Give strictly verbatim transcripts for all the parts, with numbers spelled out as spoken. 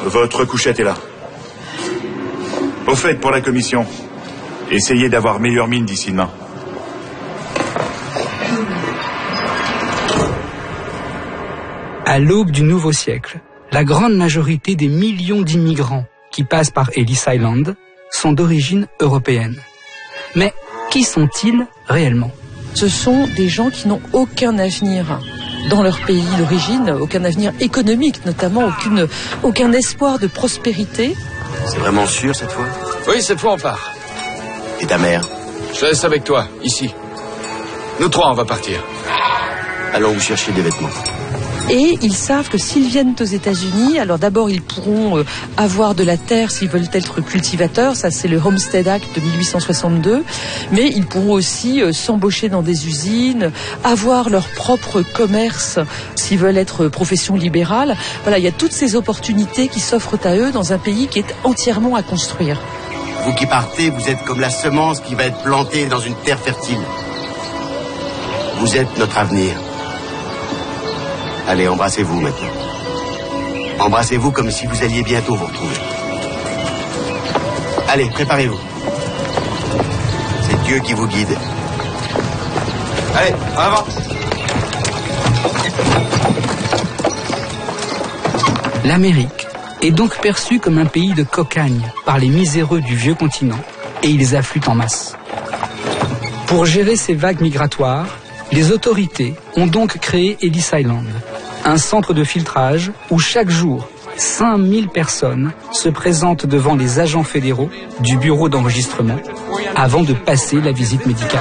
votre couchette est là. Au fait, pour la commission, essayez d'avoir meilleure mine d'ici demain. À l'aube du nouveau siècle, la grande majorité des millions d'immigrants qui passent par Ellis Island sont d'origine européenne. Mais qui sont-ils réellement? Ce sont des gens qui n'ont aucun avenir dans leur pays d'origine, aucun avenir économique notamment, aucune, aucun espoir de prospérité. C'est vraiment sûr cette fois? Oui, cette fois on part. Et ta mère? Je te laisse avec toi, ici. Nous trois, on va partir. Allons vous chercher des vêtements. Et ils savent que s'ils viennent aux États-Unis, alors d'abord ils pourront euh, avoir de la terre s'ils veulent être cultivateurs, ça c'est le Homestead Act de mille huit cent soixante-deux, mais ils pourront aussi euh, s'embaucher dans des usines, avoir leur propre commerce s'ils veulent être profession libérale. Voilà, il y a toutes ces opportunités qui s'offrent à eux dans un pays qui est entièrement à construire. Vous qui partez, vous êtes comme la semence qui va être plantée dans une terre fertile. Vous êtes notre avenir. Allez, embrassez-vous maintenant. Embrassez-vous comme si vous alliez bientôt vous retrouver. Allez, préparez-vous. C'est Dieu qui vous guide. Allez, en avant. L'Amérique est donc perçue comme un pays de cocagne par les miséreux du vieux continent et ils affluent en masse. Pour gérer ces vagues migratoires, les autorités ont donc créé Ellis Island, un centre de filtrage où chaque jour, cinq mille personnes se présentent devant les agents fédéraux du bureau d'enregistrement avant de passer la visite médicale.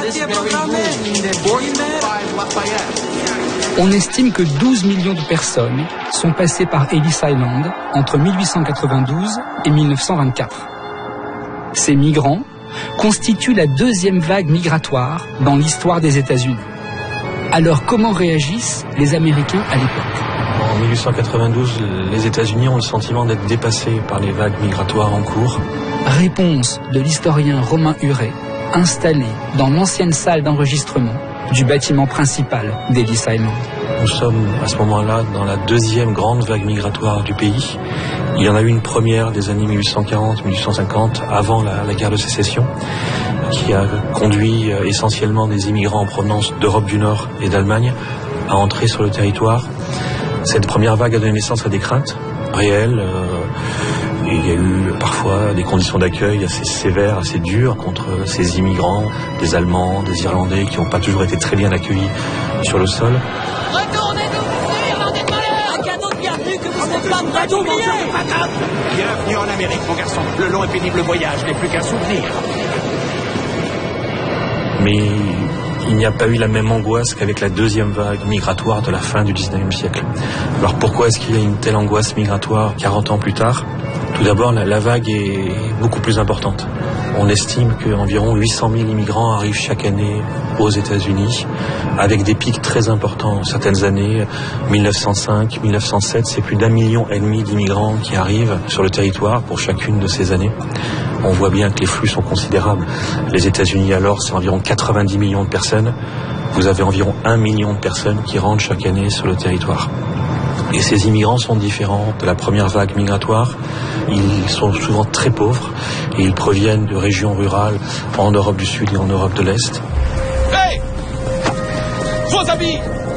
On estime que douze millions de personnes sont passées par Ellis Island entre mille huit cent quatre-vingt-douze et mille neuf cent vingt-quatre. Ces migrants constituent la deuxième vague migratoire dans l'histoire des États-Unis. Alors comment réagissent les Américains à l'époque? En mille huit cent quatre-vingt-douze, les États-Unis ont le sentiment d'être dépassés par les vagues migratoires en cours. Réponse de l'historien Romain Huret, installé dans l'ancienne salle d'enregistrement du bâtiment principal d'Ellis Island. Nous sommes à ce moment-là dans la deuxième grande vague migratoire du pays. Il y en a eu une première des années mille huit cent quarante mille huit cent cinquante, avant la, la guerre de sécession, qui a conduit euh, essentiellement des immigrants en provenance d'Europe du Nord et d'Allemagne à entrer sur le territoire. Cette première vague a donné naissance à des craintes réelles. Euh, et il y a eu parfois des conditions d'accueil assez sévères, assez dures contre ces immigrants, des Allemands, des Irlandais, qui n'ont pas toujours été très bien accueillis sur le sol. Bienvenue en Amérique, mon garçon. Le long et pénible voyage n'est plus qu'un souvenir. Mais il n'y a pas eu la même angoisse qu'avec la deuxième vague migratoire de la fin du dix-neuvième siècle. Alors pourquoi est-ce qu'il y a une telle angoisse migratoire quarante ans plus tard? Tout d'abord, la, la vague est beaucoup plus importante. On estime qu'environ huit cent mille immigrants arrivent chaque année aux États-Unis, avec des pics très importants. Certaines années, mille neuf cent cinq, mille neuf cent sept, c'est plus d'un million et demi d'immigrants qui arrivent sur le territoire pour chacune de ces années. On voit bien que les flux sont considérables. Les États-Unis, alors, c'est environ quatre-vingt-dix millions de personnes. Vous avez environ un million de personnes qui rentrent chaque année sur le territoire. Et ces immigrants sont différents de la première vague migratoire. Ils sont souvent très pauvres et ils proviennent de régions rurales en Europe du Sud et en Europe de l'Est. Hey! Vos habits!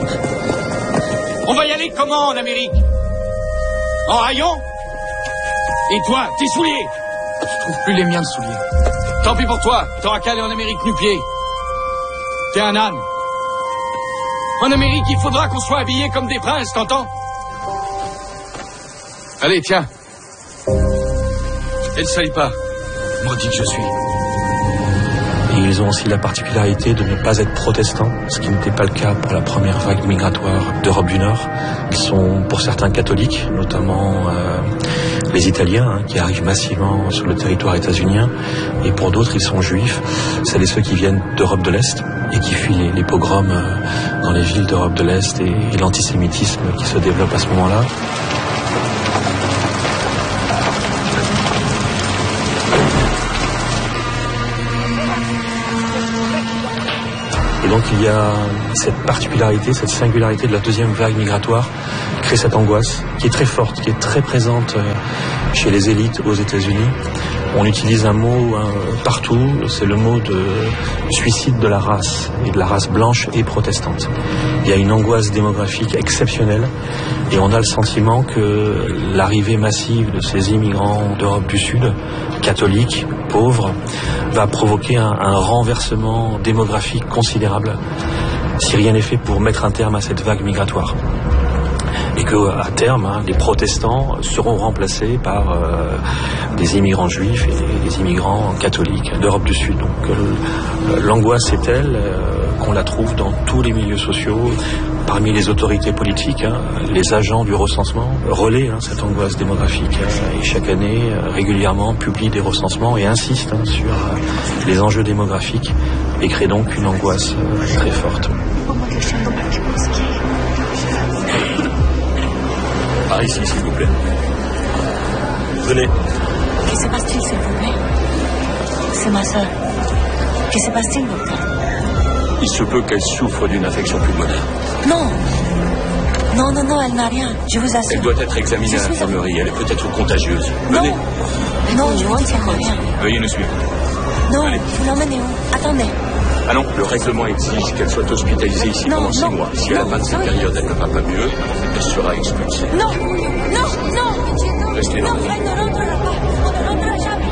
On va y aller comment en Amérique? En haillons? Et toi, tes souliers? Je trouve plus les miens de souliers. Tant pis pour toi, t'auras qu'à aller en Amérique nu-pied. T'es un âne. En Amérique, il faudra qu'on soit habillés comme des princes, t'entends? Allez, tiens. Et ne salis pas. Maudit que je suis. Et ils ont aussi la particularité de ne pas être protestants, ce qui n'était pas le cas pour la première vague migratoire d'Europe du Nord. Ils sont pour certains catholiques, notamment euh, les Italiens, hein, qui arrivent massivement sur le territoire états-unien, et pour d'autres, ils sont juifs. C'est ceux qui viennent d'Europe de l'Est et qui fuient les, les pogroms euh, dans les villes d'Europe de l'Est et, et l'antisémitisme qui se développe à ce moment-là. donc il y a cette particularité, cette singularité de la deuxième vague migratoire qui crée cette angoisse qui est très forte, qui est très présente chez les élites aux États-Unis. On utilise un mot hein, partout, c'est le mot de suicide de la race, et de la race blanche et protestante. Il y a une angoisse démographique exceptionnelle et on a le sentiment que l'arrivée massive de ces immigrants d'Europe du Sud, catholiques, pauvres, va provoquer un, un renversement démographique considérable si rien n'est fait pour mettre un terme à cette vague migratoire. Et qu'à terme, hein, les protestants seront remplacés par euh, des immigrants juifs et des immigrants catholiques d'Europe du Sud. Donc euh, l'angoisse est telle euh, qu'on la trouve dans tous les milieux sociaux, parmi les autorités politiques, hein, les agents du recensement relaient hein, cette angoisse démographique hein, et chaque année euh, régulièrement publient des recensements et insistent hein, sur euh, les enjeux démographiques et créent donc une angoisse euh, très forte. Par ici, s'il vous plaît. Venez. Que se passe-t-il, s'il vous plaît? C'est ma sœur. Que se passe-t-il, docteur? Il se peut qu'elle souffre d'une infection pulmonaire. Non. Non, non, non, elle n'a rien. Je vous assure. Elle doit être examinée à l'infirmerie. Elle est peut-être contagieuse. Venez. Non, non, je vous dis qu'elle n'a rien. Veuillez nous suivre. Non, allez. Vous l'emmenez où? Attendez. Ah non, le règlement exige qu'elle soit hospitalisée ici non, pendant six non, mois. Si à la fin de cette non. période elle ne va pas mieux, elle sera expulsée. Non, non, non. Restez là. Non, elle ne rentrera pas. On ne rentrera jamais.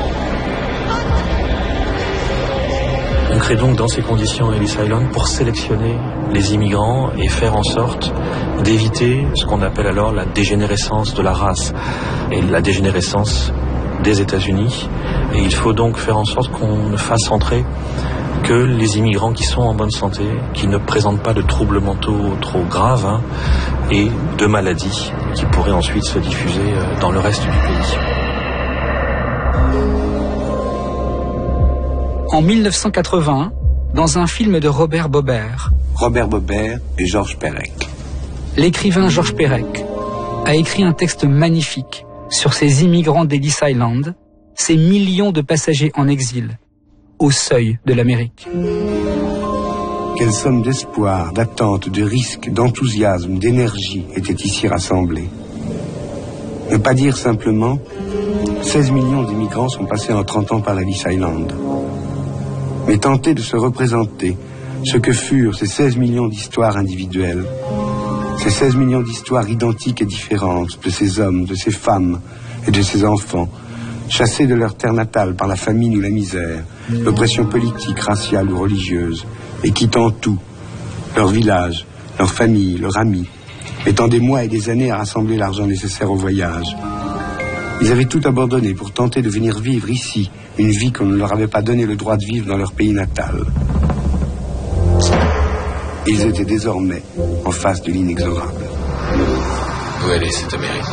On crée donc dans ces conditions Ellis Island pour sélectionner les immigrants et faire en sorte d'éviter ce qu'on appelle alors la dégénérescence de la race et la dégénérescence des États-Unis. Et il faut donc faire en sorte qu'on ne fasse entrer que les immigrants qui sont en bonne santé, qui ne présentent pas de troubles mentaux trop graves hein, et de maladies qui pourraient ensuite se diffuser dans le reste du pays. En mille neuf cent quatre-vingt-un, dans un film de Robert Bobert, Robert Bobert et Georges Perec. L'écrivain Georges Perec a écrit un texte magnifique sur ces immigrants d'Ellis Island, ces millions de passagers en exil, au seuil de l'Amérique. Quelle somme d'espoir, d'attente, de risque, d'enthousiasme, d'énergie était ici rassemblée. Ne pas dire simplement, seize millions d'immigrants sont passés en trente ans par Ellis Island. Mais tenter de se représenter ce que furent ces seize millions d'histoires individuelles, ces seize millions d'histoires identiques et différentes de ces hommes, de ces femmes et de ces enfants, chassés de leur terre natale par la famine ou la misère, l'oppression politique, raciale ou religieuse, et quittant tout, leur village, leur famille, leurs amis, mettant des mois et des années à rassembler l'argent nécessaire au voyage. Ils avaient tout abandonné pour tenter de venir vivre ici, une vie qu'on ne leur avait pas donné le droit de vivre dans leur pays natal. Ils étaient désormais en face de l'inexorable. Où elle est, cette Amérique?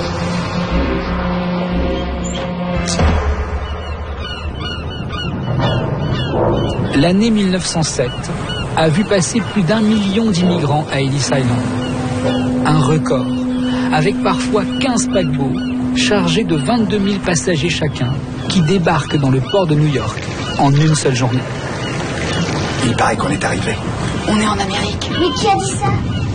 L'année mille neuf cent sept a vu passer plus d'un million d'immigrants à Ellis Island. Un record, avec parfois quinze paquebots chargés de vingt-deux mille passagers chacun qui débarquent dans le port de New York en une seule journée. Il paraît qu'on est arrivé. On est en Amérique. Mais qui a dit ça?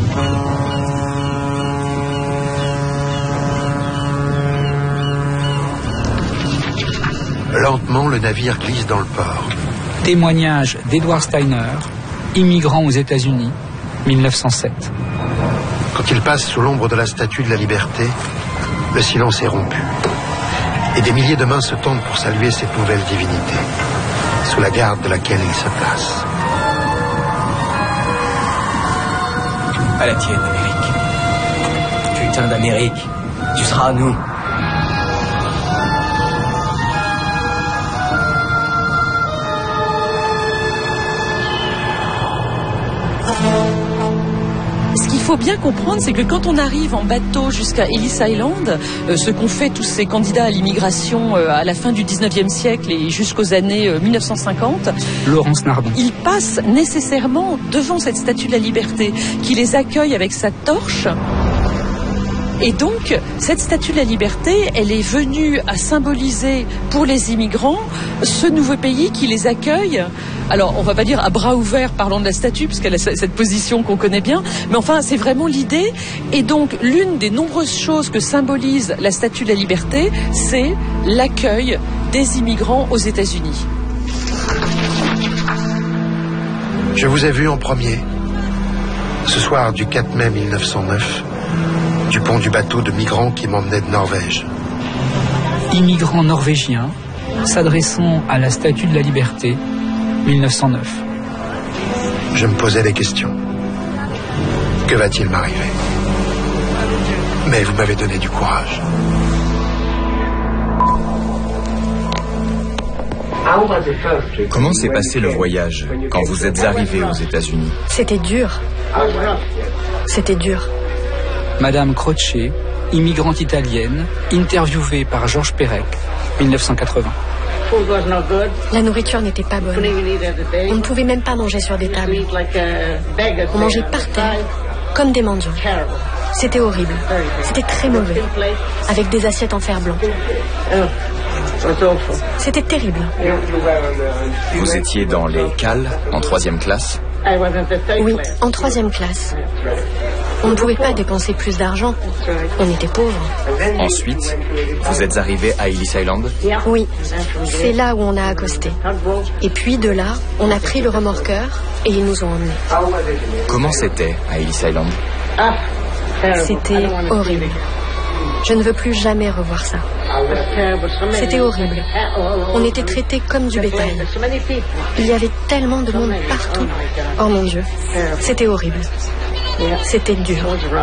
Lentement, le navire glisse dans le port. Témoignage d'Edward Steiner, immigrant aux États-Unis, mille neuf cent sept. Quand il passe sous l'ombre de la Statue de la Liberté, le silence est rompu. Et des milliers de mains se tendent pour saluer cette nouvelle divinité, sous la garde de laquelle il se place. À la tienne, Amérique. Putain d'Amérique, tu seras à nous. Ce qu'il faut bien comprendre, c'est que quand on arrive en bateau jusqu'à Ellis Island, euh, ce qu'ont fait tous ces candidats à l'immigration euh, à la fin du dix-neuvième siècle et jusqu'aux années euh, mille neuf cent cinquante, Laurence Nardon. Ils passent nécessairement devant cette statue de la Liberté qui les accueille avec sa torche. Et donc, cette statue de la liberté, elle est venue à symboliser pour les immigrants ce nouveau pays qui les accueille. Alors, on va pas dire à bras ouverts, parlant de la statue, parce qu'elle a cette position qu'on connaît bien, mais enfin, c'est vraiment l'idée. Et donc, l'une des nombreuses choses que symbolise la statue de la liberté, c'est l'accueil des immigrants aux États-Unis. Je vous ai vu en premier, ce soir du quatre mai mille neuf cent neuf, du pont du bateau de migrants qui m'emmenait de Norvège. Immigrants norvégiens s'adressant à la Statue de la Liberté, mille neuf cent neuf. Je me posais des questions. Que va-t-il m'arriver? Mais vous m'avez donné du courage. Comment s'est passé le voyage quand vous êtes arrivé aux États-Unis? C'était dur. C'était dur. Madame Croce, immigrante italienne, interviewée par Georges Perec, mille neuf cent quatre-vingts. La nourriture n'était pas bonne. On ne pouvait même pas manger sur des tables. On mangeait par terre, comme des mendiants. C'était horrible. C'était très mauvais. Avec des assiettes en fer blanc. C'était terrible. Vous étiez dans les cales, en troisième classe? Oui, en troisième classe. On ne pouvait pas dépenser plus d'argent. On était pauvres. Ensuite, vous êtes arrivé à Ellis Island? Oui, c'est là où on a accosté. Et puis de là, on a pris le remorqueur et ils nous ont emmenés. Comment c'était à Ellis Island? C'était horrible. Je ne veux plus jamais revoir ça. C'était horrible. On était traités comme du bétail. Il y avait tellement de monde partout. Oh mon Dieu, c'était horrible. C'était dur.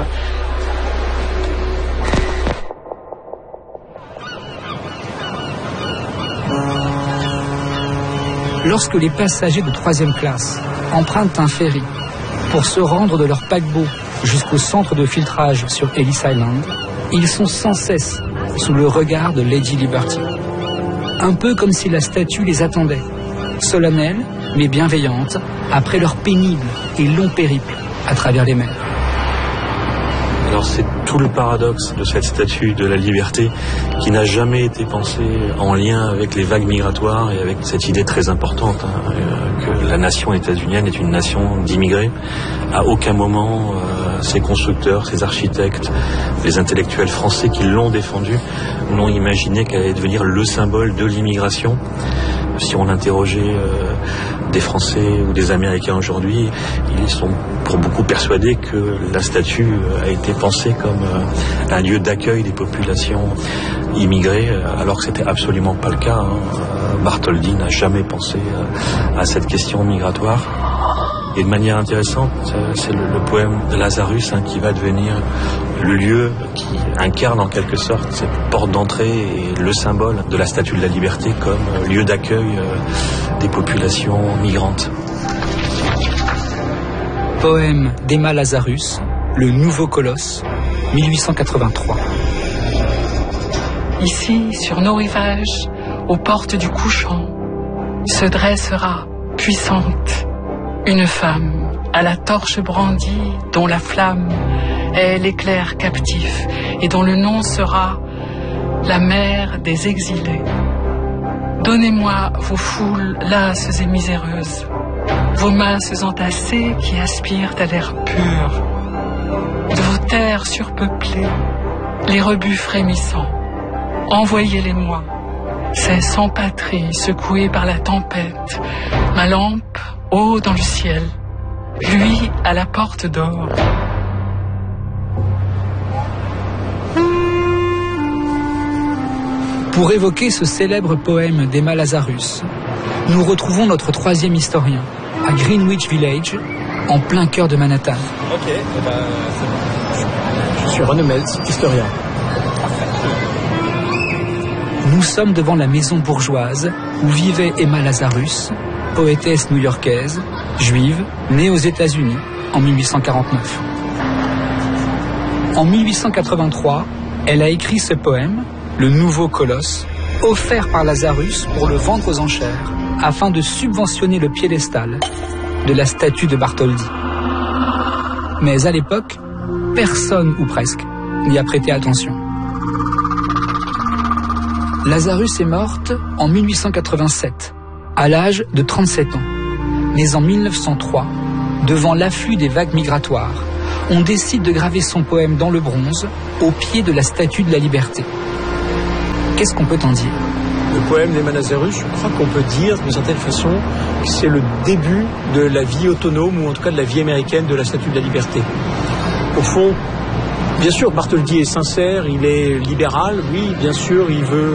Lorsque les passagers de troisième classe empruntent un ferry pour se rendre de leur paquebot jusqu'au centre de filtrage sur Ellis Island, ils sont sans cesse sous le regard de Lady Liberty. Un peu comme si la statue les attendait, solennelle mais bienveillante, après leur pénible et long périple à travers les mers. Alors c'est tout le paradoxe de cette statue de la liberté qui n'a jamais été pensée en lien avec les vagues migratoires et avec cette idée très importante hein, que la nation états-unienne est une nation d'immigrés. À aucun moment, euh, ces constructeurs, ces architectes, les intellectuels français qui l'ont défendue n'ont imaginé qu'elle allait devenir le symbole de l'immigration. Si on interrogeait euh, des Français ou des Américains aujourd'hui, ils sont pour beaucoup persuadés que la statue a été pensée comme euh, un lieu d'accueil des populations immigrées, alors que c'était absolument pas le cas. Hein. Bartholdi n'a jamais pensé euh, à cette question migratoire. Et de manière intéressante, c'est le, le poème de Lazarus hein, qui va devenir le lieu qui incarne en quelque sorte cette porte d'entrée et le symbole de la Statue de la Liberté comme lieu d'accueil euh, des populations migrantes. Poème d'Emma Lazarus, Le Nouveau Colosse, mille huit cent quatre-vingt-trois. Ici, sur nos rivages, aux portes du couchant, se dressera, puissante, une femme à la torche brandie, dont la flamme est l'éclair captif et dont le nom sera la mère des exilés. Donnez-moi vos foules lasses et miséreuses, vos masses entassées qui aspirent à l'air pur, de vos terres surpeuplées, les rebuts frémissants. Envoyez-les-moi, ces sans-patries secouées par la tempête, ma lampe haut dans le ciel, lui à la porte d'or. Pour évoquer ce célèbre poème d'Emma Lazarus, nous retrouvons notre troisième historien, à Greenwich Village, en plein cœur de Manhattan. Ok, eh ben, c'est bon. Je suis René Meltz, historien. Nous sommes devant la maison bourgeoise où vivait Emma Lazarus, poétesse new-yorkaise, juive, née aux États-Unis en mille huit cent quarante-neuf. En mille huit cent quatre-vingt-trois, elle a écrit ce poème, Le Nouveau Colosse, offert par Lazarus pour le vendre aux enchères, afin de subventionner le piédestal de la statue de Bartholdi. Mais à l'époque, personne ou presque ni à prêter attention. Lazarus est morte en mille huit cent quatre-vingt-sept, à l'âge de trente-sept ans. Mais en mille neuf cent trois, devant l'afflux des vagues migratoires, on décide de graver son poème dans le bronze, au pied de la Statue de la Liberté. Qu'est-ce qu'on peut en dire ? Le poème d'Emma Lazarus, je crois qu'on peut dire, d'une certaine façon, que c'est le début de la vie autonome, ou en tout cas de la vie américaine de la Statue de la Liberté. Au fond, bien sûr, Bartholdi est sincère, il est libéral, oui, bien sûr, il veut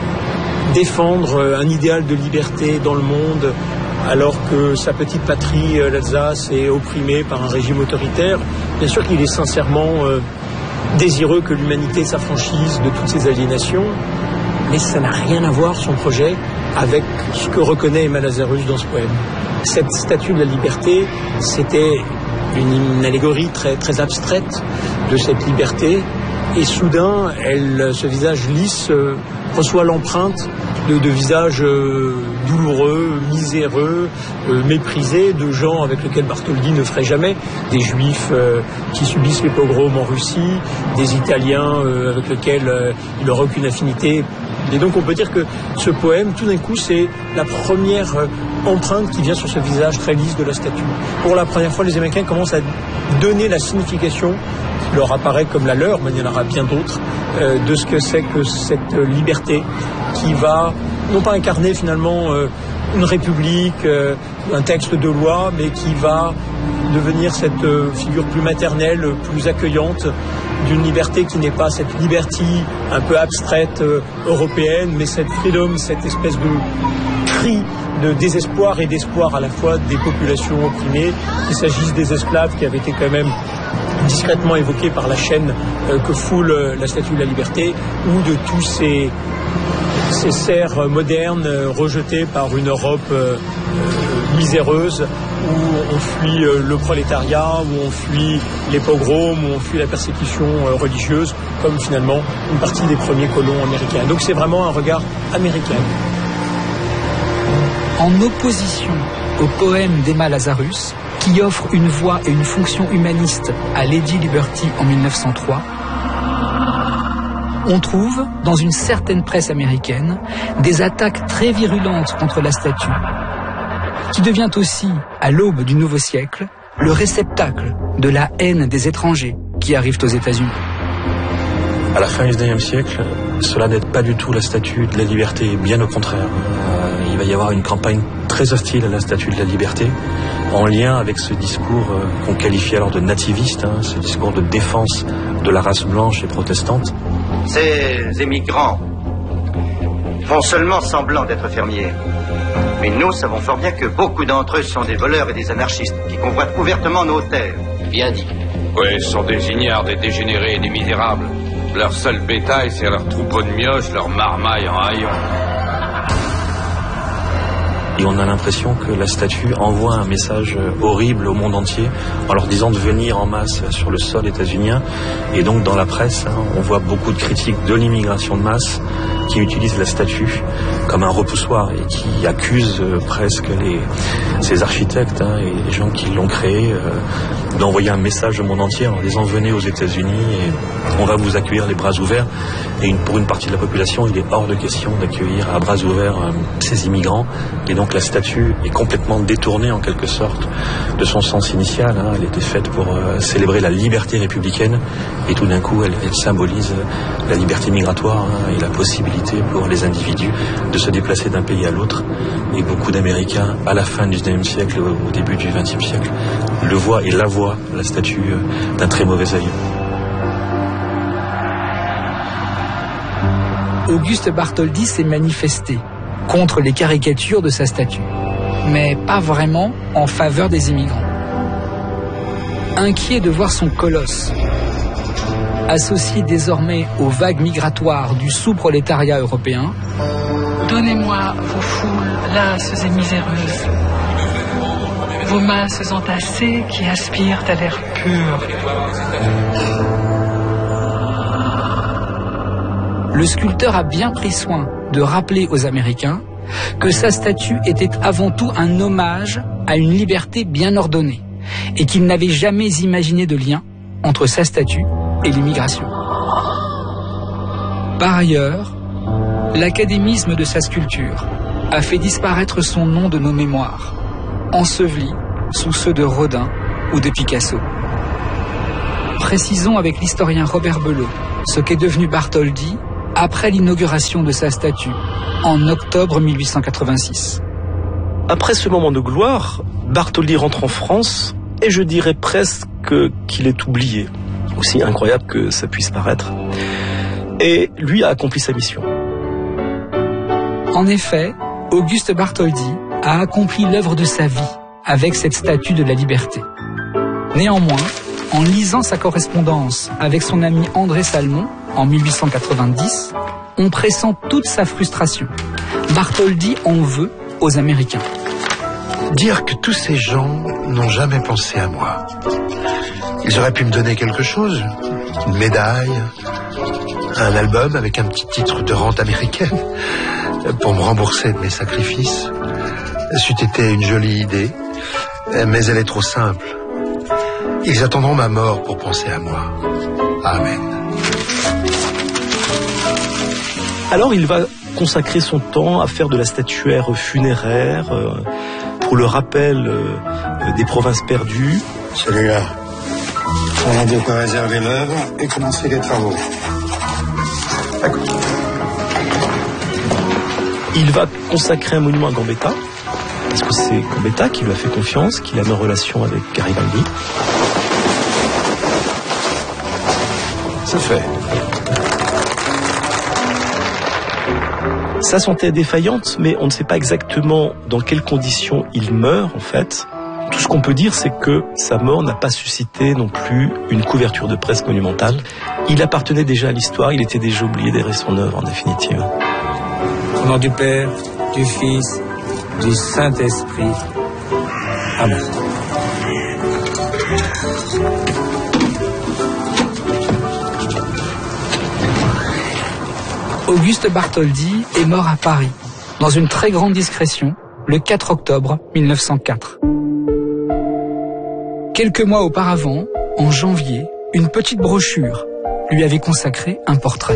défendre un idéal de liberté dans le monde, alors que sa petite patrie, l'Alsace, est opprimée par un régime autoritaire. Bien sûr qu'il est sincèrement euh, désireux que l'humanité s'affranchisse de toutes ces aliénations, mais ça n'a rien à voir, son projet, avec ce que reconnaît Emma Lazarus dans ce poème. Cette statue de la liberté, c'était une, une allégorie très, très abstraite de cette liberté, et soudain, elle, ce visage lisse euh, reçoit l'empreinte de, de visages euh, douloureux, miséreux, euh, méprisés, de gens avec lesquels Bartholdi ne ferait jamais, des juifs euh, qui subissent les pogroms en Russie, des Italiens euh, avec lesquels euh, il n'aura aucune affinité. Et donc on peut dire que ce poème, tout d'un coup, c'est la première euh, empreinte qui vient sur ce visage très lisse de la statue. Pour la première fois, les Américains commencent à donner la signification qui leur apparaît comme la leur, mais il y en aura bien d'autres, euh, de ce que c'est que cette liberté qui va, non pas incarner finalement euh, une république, euh, un texte de loi, mais qui va devenir cette euh, figure plus maternelle, plus accueillante, d'une liberté qui n'est pas cette liberté un peu abstraite euh, européenne, mais cette freedom, cette espèce de cri de désespoir et d'espoir à la fois des populations opprimées, qu'il s'agisse des esclaves qui avaient été quand même discrètement évoqués par la chaîne euh, que foule euh, la Statue de la Liberté, ou de tous ces, ces serfs modernes euh, rejetés par une Europe euh, euh, miséreuse, où on fuit euh, le prolétariat, où on fuit les pogroms, où on fuit la persécution euh, religieuse, comme finalement une partie des premiers colons américains. Donc c'est vraiment un regard américain. En opposition au poème d'Emma Lazarus, qui offre une voix et une fonction humaniste à Lady Liberty en mille neuf cent trois, on trouve, dans une certaine presse américaine, des attaques très virulentes contre la statue, qui devient aussi, à l'aube du nouveau siècle, le réceptacle de la haine des étrangers qui arrivent aux États-Unis. À la fin du dix-neuvième siècle, cela n'aide pas du tout la Statue de la Liberté, bien au contraire. Euh, il va y avoir une campagne très hostile à la Statue de la Liberté, en lien avec ce discours euh, qu'on qualifie alors de nativiste, hein, ce discours de défense de la race blanche et protestante. Ces émigrants font seulement semblant d'être fermiers. Mais nous savons fort bien que beaucoup d'entre eux sont des voleurs et des anarchistes qui convoitent ouvertement nos terres. Bien dit. Oui, ce sont des ignares, des dégénérés et des misérables. Leur seul bétail, c'est leur troupeau de mioches, leur marmaille en haillons. Et on a l'impression que la statue envoie un message horrible au monde entier en leur disant de venir en masse sur le sol états-unien. Et donc dans la presse, hein, on voit beaucoup de critiques de l'immigration de masse qui utilisent la statue comme un repoussoir et qui accusent euh, presque les, ces architectes hein, et les gens qui l'ont créé euh, d'envoyer un message au monde entier en leur disant venez aux États-Unis et on va vous accueillir les bras ouverts. Et une, pour une partie de la population, il est hors de question d'accueillir à bras ouverts euh, ces immigrants. Et donc la statue est complètement détournée en quelque sorte de son sens initial. Hein. Elle était faite pour euh, célébrer la liberté républicaine et tout d'un coup elle, elle symbolise la liberté migratoire hein, et la possibilité pour les individus de se déplacer d'un pays à l'autre. Et beaucoup d'Américains, à la fin du dix-neuvième siècle, au début du vingtième siècle, le voient et la voient, la statue, euh, d'un très mauvais œil. Auguste Bartholdi s'est manifesté contre les caricatures de sa statue, mais pas vraiment en faveur des immigrants. Inquiet de voir son colosse associé désormais aux vagues migratoires du sous-prolétariat européen, donnez-moi vos foules lasses et miséreuses, vos masses entassées qui aspirent à l'air pur. Le sculpteur a bien pris soin de rappeler aux Américains que sa statue était avant tout un hommage à une liberté bien ordonnée et qu'il n'avait jamais imaginé de lien entre sa statue et l'immigration. Par ailleurs, l'académisme de sa sculpture a fait disparaître son nom de nos mémoires, enseveli sous ceux de Rodin ou de Picasso. Précisons avec l'historien Robert Belot ce qu'est devenu Bartholdi après l'inauguration de sa statue en octobre mille huit cent quatre-vingt-six. Après ce moment de gloire, Bartholdi rentre en France et je dirais presque qu'il est oublié, aussi incroyable que ça puisse paraître. Et lui a accompli sa mission. En effet, Auguste Bartholdi a accompli l'œuvre de sa vie avec cette statue de la liberté. Néanmoins, en lisant sa correspondance avec son ami André Salmon en mille huit cent quatre-vingt-dix, on pressent toute sa frustration. Bartholdi en veut aux Américains. Dire que tous ces gens n'ont jamais pensé à moi. Ils auraient pu me donner quelque chose, une médaille, un album avec un petit titre de rente américaine pour me rembourser de mes sacrifices. C'eût été une jolie idée, mais elle est trop simple. Ils attendront ma mort pour penser à moi. Amen. Alors il va consacrer son temps à faire de la statuaire funéraire euh, pour le rappel euh, des provinces perdues. Celui-là. On a de quoi réserver l'œuvre et commencer les travaux. D'accord. Il va consacrer un monument à Gambetta, parce que c'est Gambetta qui lui a fait confiance, qui l'a mis en relation avec Garibaldi. C'est fait. Sa santé est défaillante, mais on ne sait pas exactement dans quelles conditions il meurt, en fait. Tout ce qu'on peut dire, c'est que sa mort n'a pas suscité non plus une couverture de presse monumentale. Il appartenait déjà à l'histoire, il était déjà oublié derrière son œuvre, en définitive. Au nom du Père, du Fils, du Saint-Esprit. Amen. Auguste Bartholdi est mort à Paris, dans une très grande discrétion, le quatre octobre mille neuf cent quatre. Quelques mois auparavant, en janvier, une petite brochure lui avait consacré un portrait.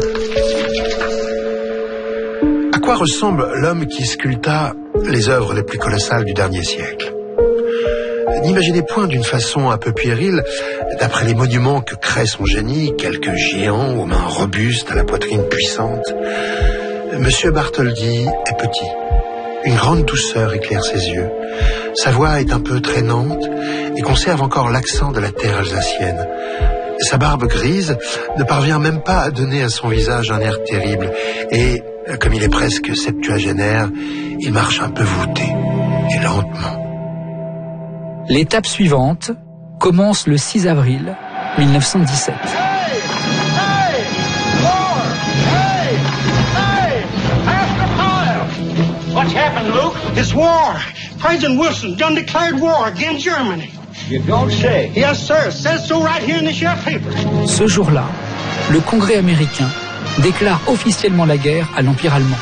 À quoi ressemble l'homme qui sculpta les œuvres les plus colossales du dernier siècle? N'imaginez point d'une façon un peu puérile, d'après les monuments que crée son génie, quelques géants aux mains robustes, à la poitrine puissante. Monsieur Bartholdi est petit. Une grande douceur éclaire ses yeux. Sa voix est un peu traînante et conserve encore l'accent de la terre alsacienne. Sa barbe grise ne parvient même pas à donner à son visage un air terrible. Et, comme il est presque septuagénaire, il marche un peu voûté et lentement. L'étape suivante commence le six avril mille neuf cent dix-sept. Hey! Hey! War! Hey! Hey! After fire! What's happened, Luke? It's war. President Wilson done declared war against Germany. You don't say. Yes, sir. It says so right here in the sheriff papers. Ce jour-là, le Congrès américain déclare officiellement la guerre à l'Empire allemand.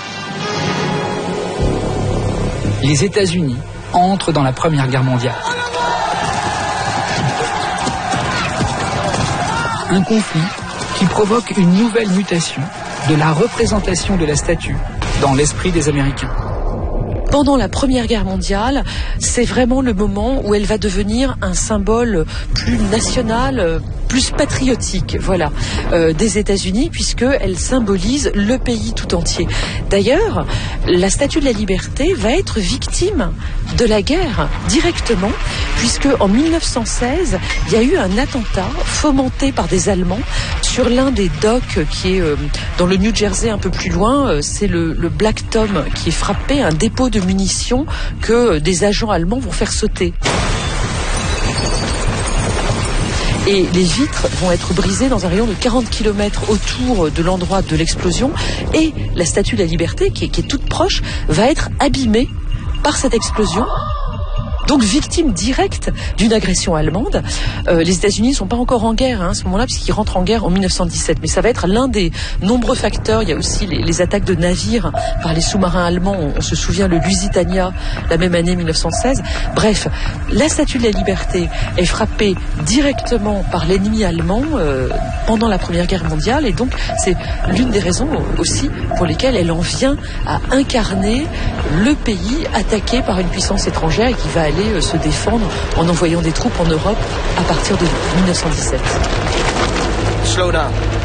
Les États-Unis entrent dans la Première Guerre mondiale. Un conflit qui provoque une nouvelle mutation de la représentation de la statue dans l'esprit des Américains. Pendant la Première Guerre mondiale, c'est vraiment le moment où elle va devenir un symbole plus national, plus patriotique, voilà, euh, des États-Unis, puisqu'elle symbolise le pays tout entier. D'ailleurs, la Statue de la Liberté va être victime de la guerre directement, puisque en mille neuf cent seize, il y a eu un attentat fomenté par des Allemands sur l'un des docks qui est euh, dans le New Jersey un peu plus loin. Euh, c'est le, le Black Tom qui est frappé, un dépôt de munitions que des agents allemands vont faire sauter. Et les vitres vont être brisées dans un rayon de quarante kilomètres autour de l'endroit de l'explosion. Et la Statue de la Liberté, qui est, qui est toute proche, va être abîmée par cette explosion. Donc victime directe d'une agression allemande. Euh, les États-Unis ne sont pas encore en guerre hein, à ce moment-là, puisqu'ils rentrent en guerre en mille neuf cent dix-sept. Mais ça va être l'un des nombreux facteurs. Il y a aussi les, les attaques de navires par les sous-marins allemands. On, on se souvient le Lusitania, la même année mille neuf cent seize. Bref, la Statue de la Liberté est frappée directement par l'ennemi allemand euh, pendant la Première Guerre mondiale. Et donc, c'est l'une des raisons aussi pour lesquelles elle en vient à incarner le pays attaqué par une puissance étrangère et qui va aller euh, se défendre en envoyant des troupes en Europe à partir de mille neuf cent dix-sept. Slow down.